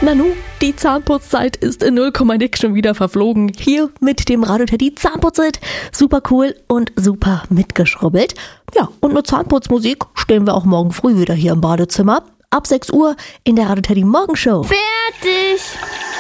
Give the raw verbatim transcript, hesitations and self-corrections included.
Nanu, die Zahnputzzeit ist in null Komma nix schon wieder verflogen. Hier mit dem Radio Teddy Zahnputzit. Super cool und super mitgeschrubbelt. Ja, und mit Zahnputzmusik stehen wir auch morgen früh wieder hier im Badezimmer. Ab sechs Uhr in der Radio Teddy Morgenshow. Fertig!